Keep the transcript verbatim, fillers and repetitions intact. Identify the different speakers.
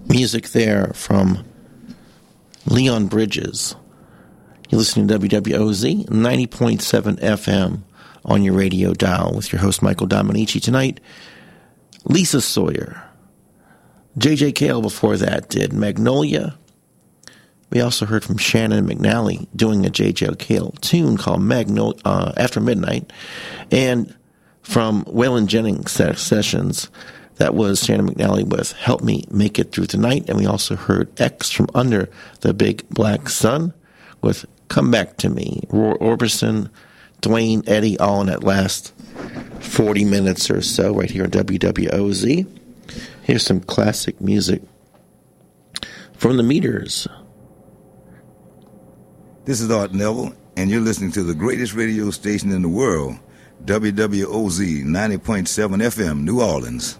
Speaker 1: Music there from Leon Bridges. You're listening to W W O Z ninety point seven F M on your radio dial with your host Michael Dominici. Tonight, Lisa Sawyer. J J Cale before that did Magnolia. We also heard from Shannon McNally doing a J J Cale tune called Magnolia, uh, After Midnight. And from Waylon Jennings Sessions, that was Shannon McNally with Help Me Make It Through the Night. And we also heard X from Under the Big Black Sun with Come Back to Me. Roy Orbison, Dwayne, Eddie, all in that last forty minutes or so right here on W W O Z. Here's some classic music from the Meters.
Speaker 2: This is Art Neville, and you're listening to the greatest radio station in the world, W W O Z ninety point seven F M, New Orleans.